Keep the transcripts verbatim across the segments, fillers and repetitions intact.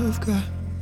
you've got.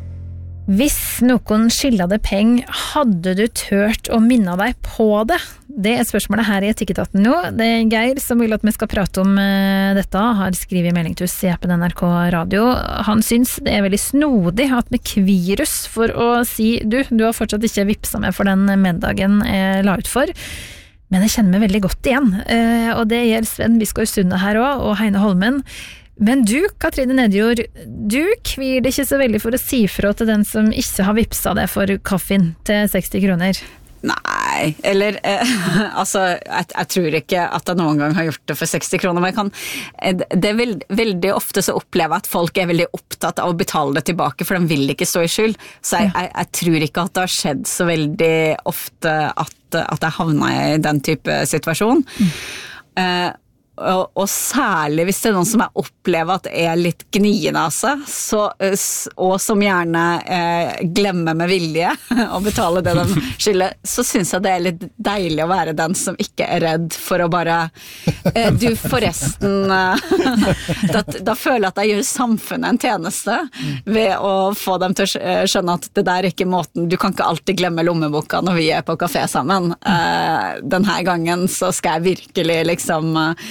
Hvis noen skylder deg peng, hadde du tørt å minne deg på det? Det er spørsmålet her i Etikketaten nå. Det er Geir som vil at vi skal prate om uh, dette, har skrivet i melding til oss i appen N R K Radio. Han syns det er veldig snodig at vi kvir oss for å si, du, du har fortsatt ikke vipset meg for den middagen jeg la ut for. Men jeg kjenner meg veldig godt igjen. Uh, og det gjelder Sven Biskår Sunde her også, og Heine Holmen. Men du, Katrine Nedjord, du kvir deg ikke så veldig for å si fra til den som ikke har vipset deg for kaffen til seksti kroner. Nei, eller eh, altså, jeg, jeg tror ikke at jeg noen gang har gjort det for seksti kroner, men jeg kan, det er veld, veldig ofte så opplever jeg at folk er veldig opptatt av å betale det tilbake, for de vil ikke stå i skyld, så jeg, jeg, jeg tror ikke at det har skjedd så veldig ofte at, at jeg havner i den type situasjon. Mm. Eh, Og, og særlig hvis det er noen som jeg opplever at er litt gnienase, så, og som gjerne eh, glemmer med vilje å betale det de skylder, så synes jeg det er litt deilig å være den som ikke er redd for å bare eh, du forresten eh, da, da føler jeg at jeg gjør samfunnet en tjeneste ved å få dem til å skjønne at det der er ikke måten, du kan ikke alltid glemme lommeboka når vi er på kafé sammen. Eh, denne gangen så skal jeg virkelig liksom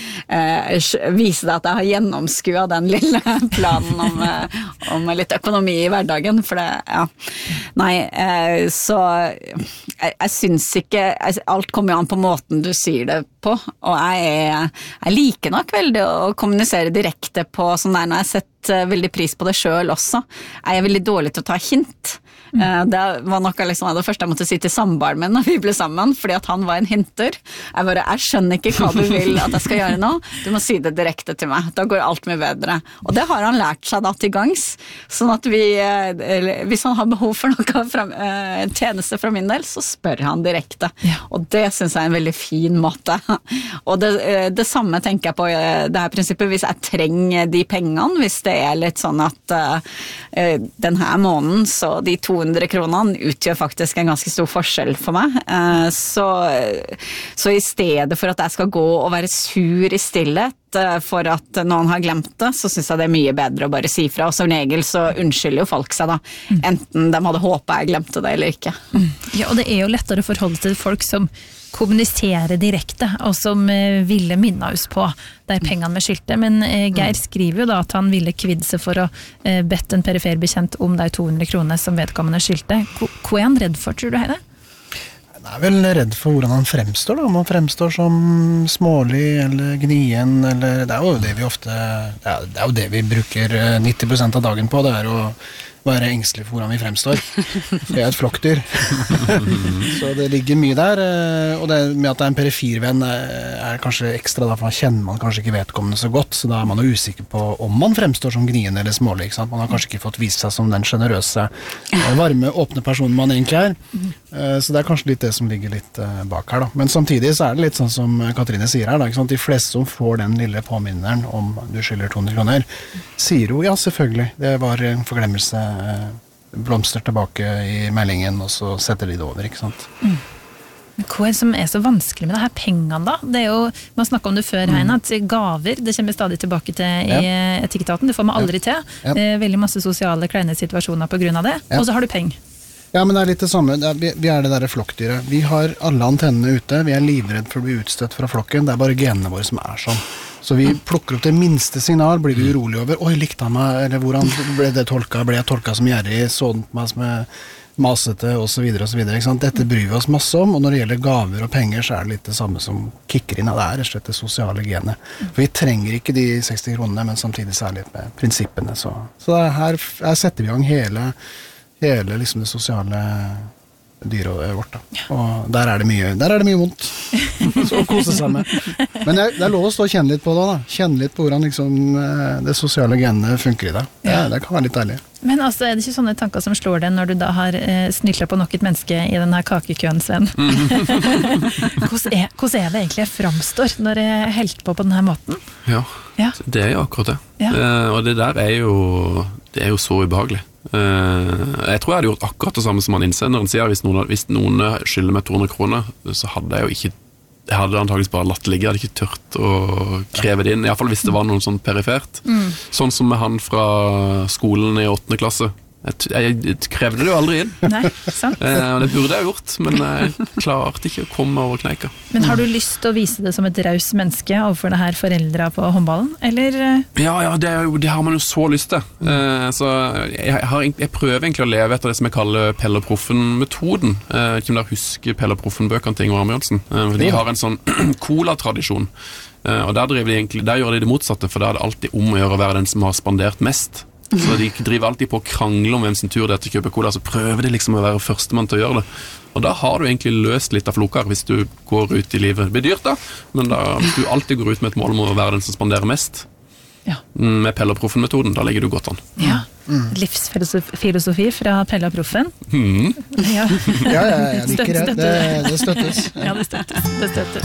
Eh, vise deg at jeg har gjennomskuet den lille planen om, eh, om litt økonomi i hverdagen, for det, ja, nei, eh, så jeg, jeg synes ikke, jeg, alt kommer jo an på måten du sier det på, og jeg, er, jeg liker nok veldig å kommunisere direkte på sånn der, når jeg setter veldig pris på det selv også. Jeg er veldig dårlig til å ta hint. Mm. Det var noe liksom, det første jeg måtte si til samboeren min når vi ble sammen, fordi at han var en hinter. Jeg bare, jeg skjønner ikke hva du vil at jeg skal gjøre nå. Du må si det direkte til meg. Da går alt mye bedre. Og det har han lært seg da til gangs. Sånn at vi, hvis han har behov for noe fra, en tjeneste fra min del, så spør han direkte. Ja. Og det synes jeg er en veldig fin måte. Og det, det samme tenker jeg på det her prinsippet, hvis jeg trenger de pengene, hvis det er litt sånn at uh, denne måneden, så de to hundre kronene utgjør faktisk en ganske stor forskjell for meg. Så, så i stedet for at jeg skal gå og være sur i stillhet for at noen har glemt det, så synes jeg det er mye bedre å bare si fra. Og som regel så unnskylder jo folk seg da, enten de hadde håpet jeg glemte det eller ikke. Ja, og det er jo lettere å forholde til folk som kommuniserer direkte, og som eh, ville minne oss på der pengene vi skyldte. Men eh, Geir skriver jo da at han ville kvidde seg for å eh, bedt en perifer bekjent om de to hundre kroner som vedkommende skyldte. Hva er han redd for, tror du, Heine? Han er vel redd for hvordan han fremstår, da. Om han fremstår som smålig eller gnien, eller det er jo det vi ofte, det er, det er jo det vi bruker nitti prosent av dagen på, det er å være engstelig for hvordan vi fremstår. Det er et flokkdyr. Så det ligger mye der, og det med at det er en perifirvenn er kanskje ekstra, da, for man kjenner man kanskje ikke vedkommende så godt, så da er man jo usikker på om man fremstår som gnien eller smålig, ikke sant? Man har kanskje ikke fått vist seg som den generøse, varme, åpne personen man egentlig er. Så det er kanskje litt det som ligger litt bak her, da. Men samtidig så er det litt sånn som Katrine sier her, da, ikke sant? De fleste som får den lille påminneren om du skylder to hundre kroner, sier jo, ja, selvfølgelig, det var en forglemmelse, blomster tilbake i meldingen, og så setter de det over, ikke sant? Mm. Men hva er det som er så vanskelig med det her pengene da? Det er jo, man snakket om det før, Heine, at gaver, det kommer stadig tilbake til i ja. Etikketaten, det får man aldri til. Ja. Veldig masse sosiale, kleine situasjoner på grunn av det, ja. Og så har du penger. Ja, men det er litt det samme. Det er, vi, vi er det der flokkdyret. Vi har alle antennene ute, vi er livredd for å bli utstøtt fra flokken, det er bare genene våre som er sånn. Så vi plukker opp det minste signal, blir vi urolig over, oi, likte han meg, eller hvordan ble det tolket, ble jeg tolket som gjerrig, så den på meg som masete, og så videre, og så videre, ikke sant? Dette bryr vi oss masse om, og når det gjelder gaver og penger, så er det litt det samme som kikker inn, det er rett og slett det sosiale genet. For vi trenger ikke de seksti kronene, men samtidig særlig med prinsippene, så, så her, her setter vi i gang hele, hele liksom det sosiale dyret vårt da. Og der er det mye, der er det mye vondt. Så å kose seg med. Men det er, det er lov å stå og kjenne litt på det da. Kjenne litt på hvordan liksom, det sosiale genet funker i det. Ja. Det, det kan være litt deilig. Men altså, er det ikke sånne tanker som slår deg når du da har eh, snyllet på nok et menneske i denne kakekøen, Sven? hvordan, er, hvordan er det egentlig jeg fremstår når jeg helt på på denne måten? Ja, ja. Det er jo akkurat det. Ja. Uh, og det der er jo, det er jo så ubehagelig. Uh, jeg tror jeg hadde gjort akkurat det samme som han innser når han sier hvis noen, hvis noen skylder meg to hundre kroner, så hadde jeg jo ikke jeg hadde antageligvis bare latt ligge, jeg hadde ikke tørt å kreve det inn, i hvert fall hvis det var noen sånn perifert. Mm. Sånn som med han fra skolen i åttende klasse, Jeg, jeg, jeg krevde det jo aldri inn. Nei, sant. Eh, det burde jeg gjort, men jeg klarte ikke å komme over kneika. Men har du lyst til å vise det som et raus menneske overfor det her foreldra på håndballen, eller? Ja, ja, det, er jo, det har man jo så lyst til. Eh, så jeg, har, jeg prøver egentlig å leve etter det som jeg kaller Pelle og Proffen-metoden. Eh, ikke om dere husker Pelle og Proffen-bøkene til Ingvar Ambjørnsen. Eh, de har en sånn cola-tradisjon. Eh, og der, driver de egentlig, der gjør de det motsatte, for da er det alltid om å gjøre å være den som har spandert mest. Så de driver alltid på å krangle om hvem sin tur det er til å kjøpe cola, så prøver de liksom å være førstemann til å gjøre det. Og da har du egentlig løst litt av floker hvis du går ut i livet. Det blir dyrt da, men da, hvis du alltid går ut med et mål om å være den som spanderer mest, ja. Med Pelle og Proffen-metoden, da ligger du godt an. Ja, mm. Livsfilosofi fra Pelle og Proffen. Mm. Ja, ja, ja, jeg liker det. Det, det støttes. Ja, det støttes. Det støttes.